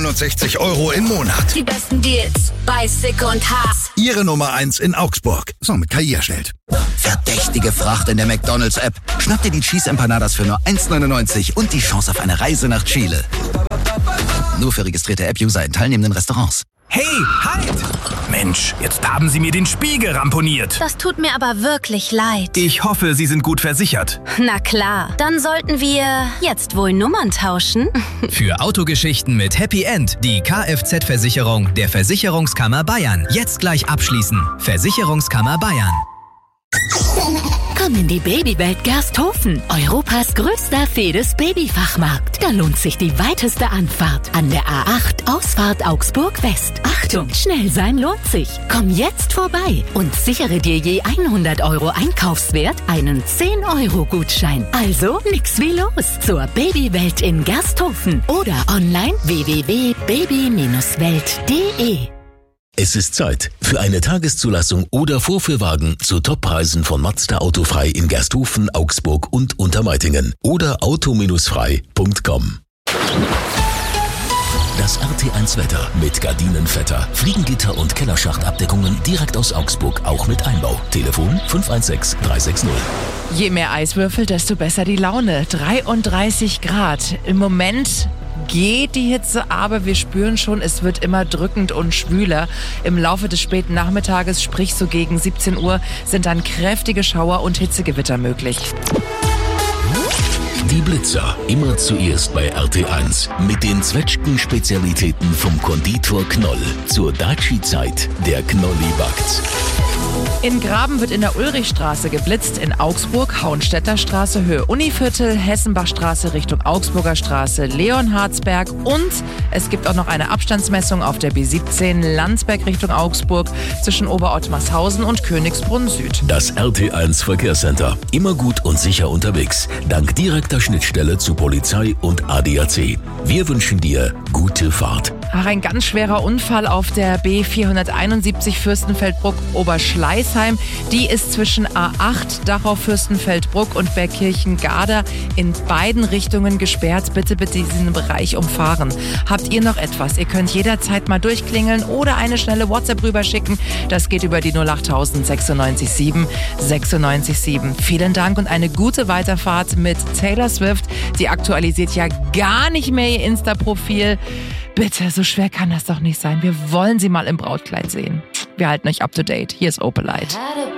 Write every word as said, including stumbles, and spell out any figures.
neunundsechzig Euro im Monat. Die besten Deals bei Sick und Haas. Ihre Nummer eins in Augsburg. So, mit K I erstellt. Verdächtige Fracht in der McDonald's-App. Schnapp dir die Cheese Empanadas für nur eins neunundneunzig und die Chance auf eine Reise nach Chile. Nur für registrierte App-User in teilnehmenden Restaurants. Hey, halt! Mensch, jetzt haben Sie mir den Spiegel ramponiert. Das tut mir aber wirklich leid. Ich hoffe, Sie sind gut versichert. Na klar, dann sollten wir jetzt wohl Nummern tauschen. Für Autogeschichten mit Happy End die Kfz-Versicherung der Versicherungskammer Bayern. Jetzt gleich abschließen. Versicherungskammer Bayern. Komm in die Babywelt Gersthofen, Europas größter Fedes-Babyfachmarkt. Da lohnt sich die weiteste Anfahrt an der A acht, Ausfahrt Augsburg West. Achtung, schnell sein lohnt sich. Komm jetzt vorbei und sichere dir je hundert Euro Einkaufswert einen zehn Euro Gutschein. Also nix wie los zur Babywelt in Gersthofen oder online w w w punkt baby welt punkt de. Es ist Zeit für eine Tageszulassung oder Vorführwagen zu Toppreisen von Mazda Autofrei in Gersthofen, Augsburg und Untermeitingen oder auto frei punkt com. Das R T eins Wetter mit Gardinenvetter, Fliegengitter und Kellerschachtabdeckungen direkt aus Augsburg, auch mit Einbau. Telefon fünf eins sechs drei sechs null. Je mehr Eiswürfel, desto besser die Laune. dreiunddreißig Grad. Im Moment geht die Hitze, aber wir spüren schon, es wird immer drückend und schwüler. Im Laufe des späten Nachmittages, sprich so gegen siebzehn Uhr, sind dann kräftige Schauer und Hitzegewitter möglich. Die Blitzer, immer zuerst bei R T eins. Mit den Zwetschgen-Spezialitäten vom Konditor Knoll. Zur Daci-Zeit, der Knolli backt's. In Graben wird in der Ulrichstraße geblitzt, in Augsburg Hauenstädter Straße Höhe Univiertel, Hessenbachstraße Richtung Augsburger Straße, Leonhardsberg und es gibt auch noch eine Abstandsmessung auf der B siebzehn Landsberg Richtung Augsburg zwischen Oberottmarshausen und Königsbrunn Süd. Das R T eins Verkehrscenter, immer gut und sicher unterwegs, dank direkter Schnittstelle zu Polizei und A D A C. Wir wünschen dir gute Fahrt. Ach, ein ganz schwerer Unfall auf der B vierhunderteinundsiebzig Fürstenfeldbruck-Oberschleißheim. Die ist zwischen A acht Dachau-Fürstenfeldbruck und Bergkirchen-Garda in beiden Richtungen gesperrt. Bitte, bitte diesen Bereich umfahren. Habt ihr noch etwas? Ihr könnt jederzeit mal durchklingeln oder eine schnelle WhatsApp rüberschicken. Das geht über die null acht null null sechsundneunzig sieben sechsundneunzig sieben. Vielen Dank und eine gute Weiterfahrt mit Taylor Swift. Sie aktualisiert ja gar nicht mehr ihr Insta-Profil. Bitte, so schwer kann das doch nicht sein. Wir wollen sie mal im Brautkleid sehen. Wir halten euch up to date. Hier ist Opelite.